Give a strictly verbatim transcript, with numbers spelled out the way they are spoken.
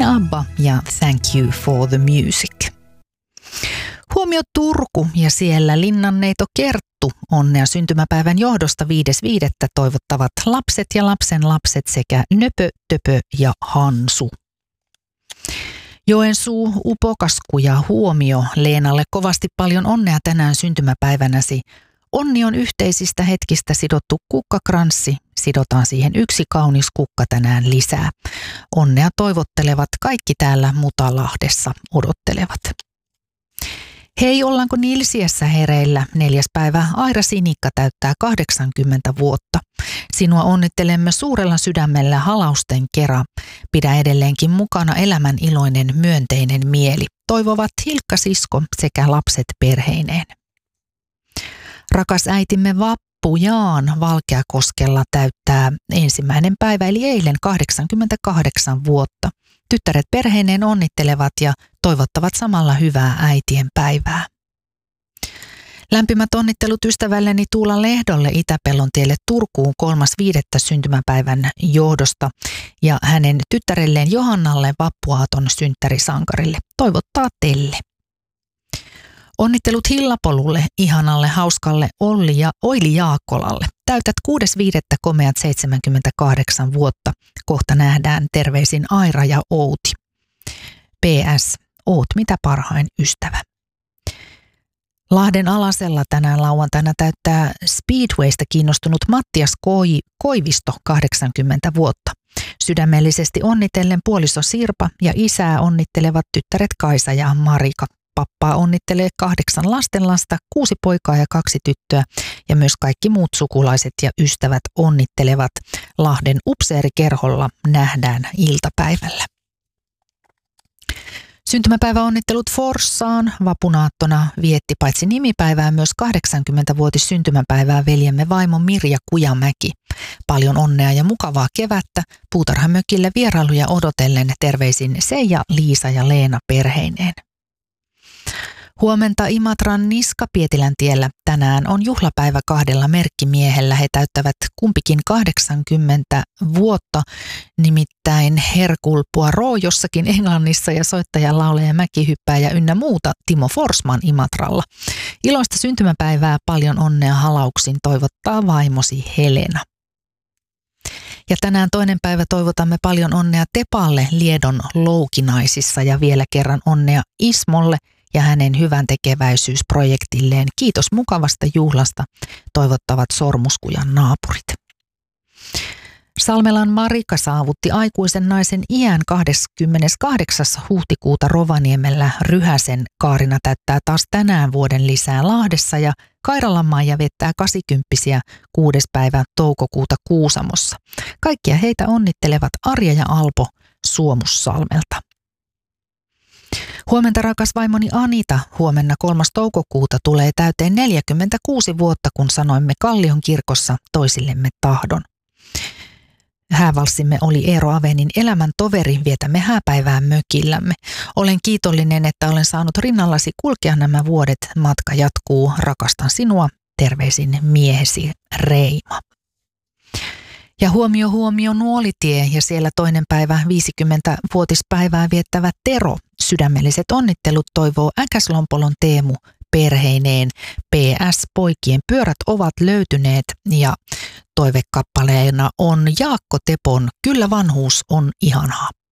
ABBA ja Thank You for the Music. Huomio Turku ja siellä linnanneito Kerttu onnea syntymäpäivän johdosta viides viidettä toivottavat lapset ja lapsen lapset sekä Nöpö, Töpö ja Hansu. Joensuu, Upokasku ja huomio Leenalle kovasti paljon onnea tänään syntymäpäivänäsi. Onni on yhteisistä hetkistä sidottu kukkakranssi. Sidotaan siihen yksi kaunis kukka tänään lisää. Onnea toivottelevat kaikki täällä Mutalahdessa odottelevat. Hei, ollaanko Nilsiässä hereillä? Neljäs päivä Aira Sinikka täyttää kahdeksankymmentä vuotta. Sinua onnittelemme suurella sydämellä halausten kera. Pidä edelleenkin mukana elämän iloinen myönteinen mieli. Toivovat Hilkka Sisko sekä lapset perheineen. Rakas äitimme Vappu Jaan Valkeakoskella täyttää ensimmäinen päivä eli eilen kahdeksankymmentäkahdeksan vuotta. Tyttäret perheineen onnittelevat ja toivottavat samalla hyvää äitien päivää. Lämpimät onnittelut ystävälleni Tuula Lehdolle Itäpellontielle Turkuun kolmas viidettä syntymäpäivän johdosta ja hänen tyttärelleen Johannalle vappuaaton synttärisankarille. Toivottaa Telle. Onnittelut Hillapolulle, ihanalle, hauskalle Olli ja Oili Jaakkolalle. Täytät kuudes viidettä komeat seitsemänkymmentäkahdeksan vuotta. Kohta nähdään, terveisin Aira ja Outi. P S. Oot mitä parhain ystävä. Lahden Alasella tänään lauantaina täyttää Speedwaysta kiinnostunut Mattias Koi, Koivisto kahdeksankymmentä vuotta. Sydämellisesti onnitellen puoliso Sirpa ja isää onnittelevat tyttäret Kaisa ja Marika. Pappaa onnittelee kahdeksan lastenlasta, kuusi poikaa ja kaksi tyttöä ja myös kaikki muut sukulaiset ja ystävät onnittelevat. Lahden upseerikerholla nähdään iltapäivällä. Syntymäpäiväonnittelut Forssaan. Vapunaattona vietti paitsi nimipäivää myös kahdeksankymmentävuotis syntymäpäivää veljemme vaimo Mirja Kujamäki. Paljon onnea ja mukavaa kevättä. Puutarhamökille vierailuja odotellen terveisin Seija, Liisa ja Leena perheineen. Huomenta Imatran Niska-Pietiläntiellä tänään on juhlapäivä kahdella merkkimiehellä. He täyttävät kumpikin kahdeksankymmentä vuotta, nimittäin Hercule Poirot jossakin Englannissa ja soittaja, laulaja, mäkihyppääjä ynnä muuta Timo Forsman Imatralla. Iloista syntymäpäivää, paljon onnea halauksin toivottaa vaimosi Helena. Ja tänään toinen päivä toivotamme paljon onnea Tepalle Liedon Loukinaisissa ja vielä kerran onnea Ismolle ja hänen hyvän tekeväisyysprojektilleen. Kiitos mukavasta juhlasta, toivottavat Sormuskujan naapurit. Salmelan Marika saavutti aikuisen naisen iän kahdeskymmeneskahdeksas huhtikuuta Rovaniemellä. Ryhäsen Kaarina täyttää taas tänään vuoden lisää Lahdessa ja Kairalan Maija viettää kasikymppisiä kuudes päivä toukokuuta Kuusamossa. Kaikkia heitä onnittelevat Arja ja Alpo Suomussalmelta. Huomenta rakas vaimoni Anita, huomenna kolmas toukokuuta tulee täyteen neljäkymmentäkuusi vuotta, kun sanoimme Kallion kirkossa toisillemme tahdon. Häävalssimme oli Eero Avenin elämän toveri, vietämme hääpäivää mökillämme. Olen kiitollinen, että olen saanut rinnallasi kulkea nämä vuodet. Matka jatkuu, rakastan sinua, terveisin miehesi Reima. Ja huomio huomio Nuolitie ja siellä toinen päivä viisikymmentävuotispäivää viettävä Tero. Sydämelliset onnittelut toivoo Äkäslompolon Teemu perheineen. P S. Poikien pyörät ovat löytyneet ja toivekappaleena on Jaakko Tepon Kyllä vanhuus on ihanaa.